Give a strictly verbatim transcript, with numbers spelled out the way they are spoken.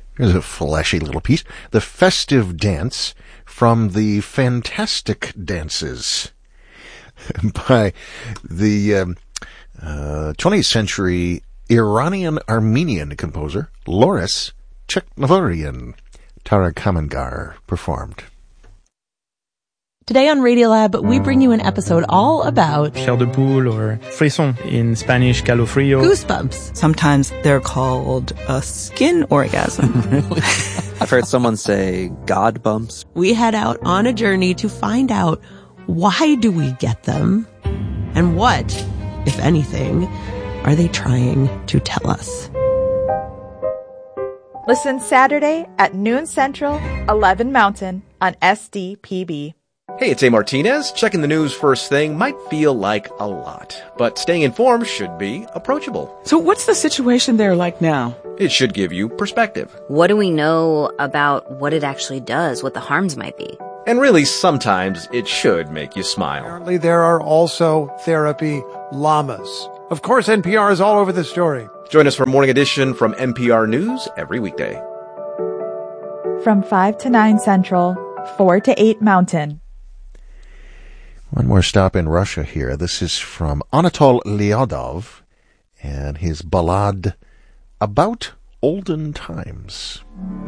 Here's a flashy little piece. The festive dance from the Fantastic Dances by the um, uh, twentieth century Iranian-Armenian composer Loris Cheknavarian. Tara Kamangar performed. Today on Radiolab, we bring you an episode all about chair de poule, or frisson, in Spanish calofrío. Goosebumps. Sometimes they're called a skin orgasm. Really? I've heard someone say God bumps. We head out on a journey to find out, why do we get them? And what, if anything, are they trying to tell us? Listen Saturday at noon Central, eleven Mountain on S D P B. Hey, it's A. Martinez. Checking the news first thing might feel like a lot, but staying informed should be approachable. So what's the situation there like now? It should give you perspective. What do we know about what it actually does, what the harms might be? And really, sometimes it should make you smile. Apparently, there are also therapy llamas. Of course, N P R is all over the story. Join us for Morning Edition from N P R News every weekday. From five to nine Central, four to eight Mountain. One more stop in Russia here. This is from Anatol Lyadov and his ballad About Olden Times.